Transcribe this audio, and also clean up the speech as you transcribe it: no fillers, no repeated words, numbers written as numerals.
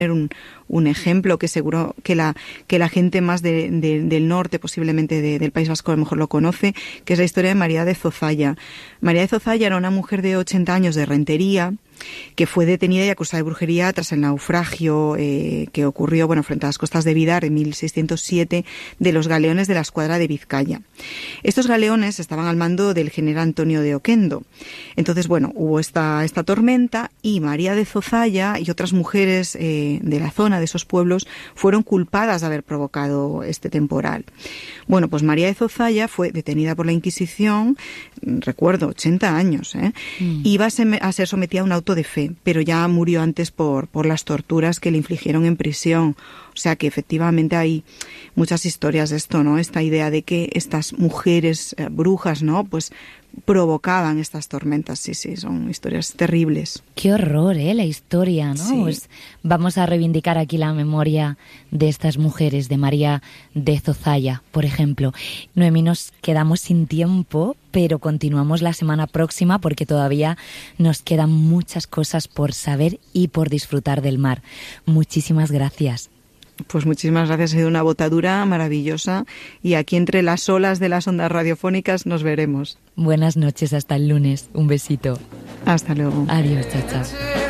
un ejemplo que seguro que la gente más del norte, posiblemente del País Vasco, a lo mejor lo conoce, que es la historia de María de Zozaya. María de Zozaya era una mujer de 80 años de Rentería, que fue detenida y acusada de brujería tras el naufragio que ocurrió frente a las costas de Bidar en 1607 de los galeones de la escuadra de Vizcaya. Estos galeones estaban al mando del general Antonio de Oquendo. Entonces, hubo esta tormenta y María de Zozaya y otras mujeres de la zona, de esos pueblos, fueron culpadas de haber provocado este temporal. Pues María de Zozaya fue detenida por la Inquisición, recuerdo, 80 años, iba a ser sometida a un auto de fe, pero ya murió antes por las torturas que le infligieron en prisión. O sea que efectivamente hay muchas historias de esto, ¿no? Esta idea de que estas mujeres brujas, ¿no? Pues provocaban estas tormentas. Sí, son historias terribles. Qué horror, la historia, ¿no? Sí. Pues vamos a reivindicar aquí la memoria de estas mujeres, de María de Zozaya, por ejemplo. Noemí, nos quedamos sin tiempo, pero continuamos la semana próxima porque todavía nos quedan muchas cosas por saber y por disfrutar del mar. Muchísimas gracias. Pues muchísimas gracias, ha sido una botadura maravillosa y aquí entre las olas de las ondas radiofónicas nos veremos. Buenas noches, hasta el lunes. Un besito. Hasta luego. Adiós, chao, chao.